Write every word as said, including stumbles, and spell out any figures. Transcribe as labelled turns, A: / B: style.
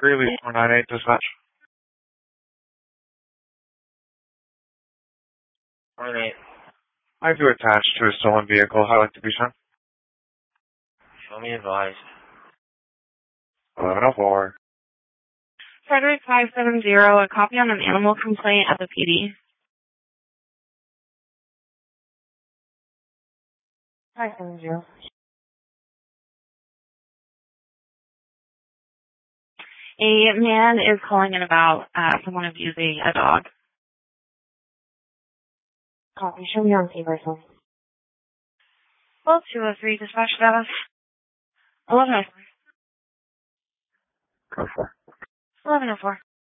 A: Greeley four nine eight dispatch.
B: One eight.
A: I have you attached to a stolen vehicle. I'd like to be sent.
B: Show me advised.
A: eleven oh four.
C: Frederick five seven zero, a copy on an animal complaint at the P D. five seven zero. A man is calling in about uh, someone abusing a dog. Copy. Show me on paper, so. Well, two oh three, dispatch status. eleven oh four.
A: Go for it.
C: eleven oh four.